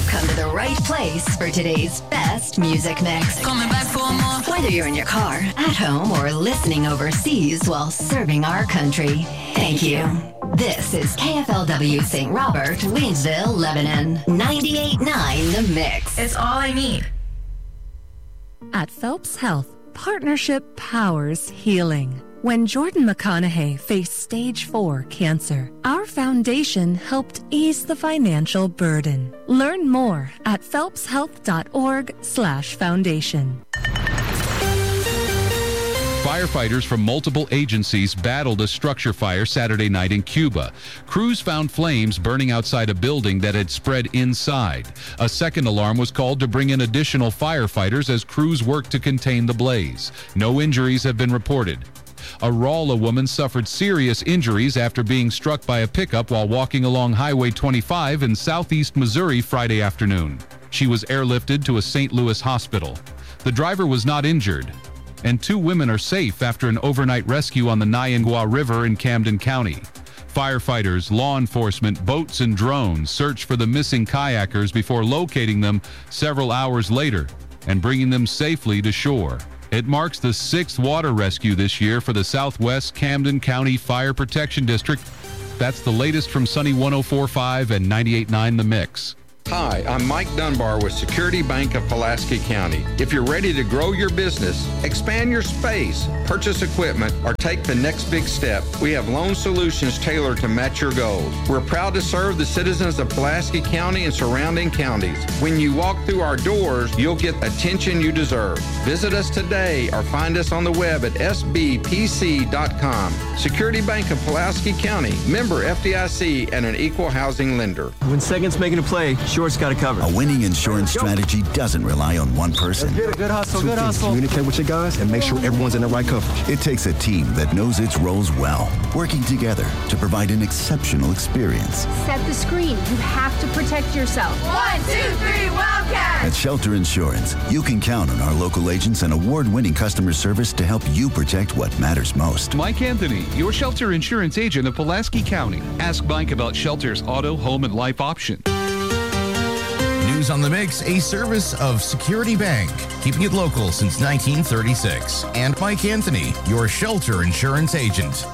You've come to the right place for today's best music mix. Coming back for more. Whether you're in your car, at home, or listening overseas while serving our country, thank you. This is KFLW St. Robert, Waynesville, Lebanon. 98.9 The Mix. It's all I need. At Phelps Health, partnership powers healing. When Jordan McConaughey faced stage 4 cancer, our foundation helped ease the financial burden. Learn more at phelpshealth.org/foundation. Firefighters from multiple agencies battled a structure fire Saturday night in Cuba. Crews found flames burning outside a building that had spread inside. A second alarm was called to bring in additional firefighters as crews worked to contain the blaze. No injuries have been reported. A Rolla woman suffered serious injuries after being struck by a pickup while walking along Highway 25 in southeast Missouri Friday afternoon. She was airlifted to a St. Louis hospital. The driver was not injured, and 2 women are safe after an overnight rescue on the Niangua River in Camden County. Firefighters, law enforcement, boats, and drones searched for the missing kayakers before locating them several hours later and bringing them safely to shore. It marks the 6th water rescue this year for the Southwest Camden County Fire Protection District. That's the latest from Sunny 104.5 and 98.9 The Mix. Hi, I'm Mike Dunbar with Security Bank of Pulaski County. If you're ready to grow your business, expand your space, purchase equipment, or take the next big step, we have loan solutions tailored to match your goals. We're proud to serve the citizens of Pulaski County and surrounding counties. When you walk through our doors, you'll get attention you deserve. Visit us today or find us on the web at sbpc.com. Security Bank of Pulaski County, member FDIC, and an equal housing lender. When second's making a play, Short's got it covered. A winning insurance strategy doesn't rely on one person. Good hustle, good hustle. Communicate with your guys and make sure everyone's in the right coverage. It takes a team that knows its roles well, working together to provide an exceptional experience. Set the screen. You have to protect yourself. 1, 2, 3, Wildcat! At Shelter Insurance, you can count on our local agents and award-winning customer service to help you protect what matters most. Mike Anthony, your Shelter Insurance agent of Pulaski County. Ask Mike about Shelter's auto, home, and life options. News on the Mix, a service of Security Bank, keeping it local since 1936. And Mike Anthony, your Shelter Insurance agent.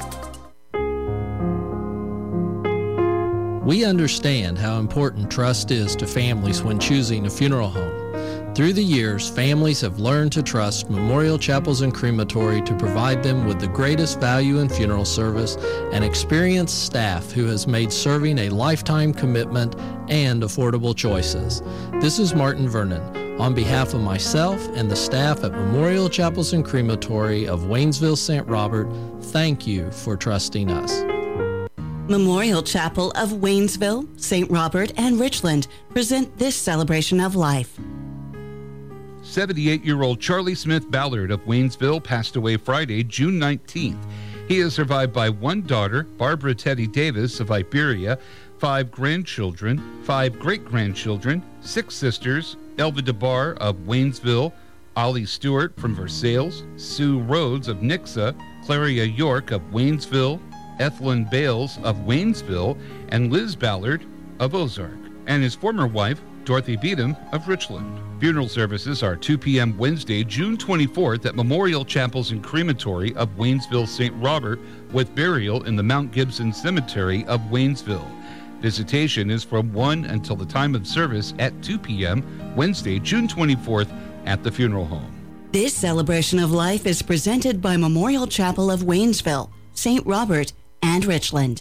We understand how important trust is to families when choosing a funeral home. Through the years, families have learned to trust Memorial Chapels and Crematory to provide them with the greatest value in funeral service and experienced staff who has made serving a lifetime commitment and affordable choices. This is Martin Vernon. On behalf of myself and the staff at Memorial Chapels and Crematory of Waynesville, St. Robert, thank you for trusting us. Memorial Chapel of Waynesville, St. Robert, and Richland present this celebration of life. 78-year-old Charlie Smith Ballard of Waynesville passed away Friday, June 19th. He is survived by 1 daughter, Barbara Teddy Davis of Iberia, 5 grandchildren, 5 great-grandchildren, 6 sisters, Elva DeBar of Waynesville, Ollie Stewart from Versailles, Sue Rhodes of Nixa, Claria York of Waynesville, Ethlyn Bales of Waynesville, and Liz Ballard of Ozark, and his former wife, Dorothy Beadham of Richland. Funeral services are 2 p.m. Wednesday, June 24th at Memorial Chapels and Crematory of Waynesville, St. Robert, with burial in the Mount Gibson Cemetery of Waynesville. Visitation is from 1 until the time of service at 2 p.m. Wednesday, June 24th at the funeral home. This celebration of life is presented by Memorial Chapel of Waynesville, St. Robert, and Richland.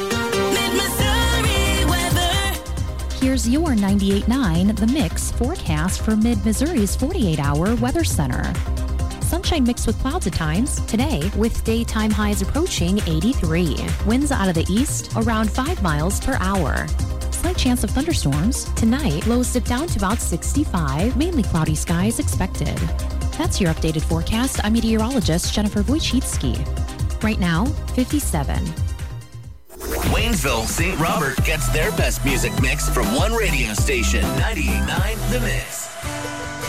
Here's your 98.9 The Mix forecast for Mid-Missouri's 48-hour weather center. Sunshine mixed with clouds at times today, with daytime highs approaching 83. Winds out of the east around 5 miles per hour. Slight chance of thunderstorms. Tonight, lows dip down to about 65. Mainly cloudy skies expected. That's your updated forecast. I'm meteorologist Jennifer Wojcicki. Right now, 57. Waynesville, St. Robert gets their best music mix from one radio station, 98.9 The Mix.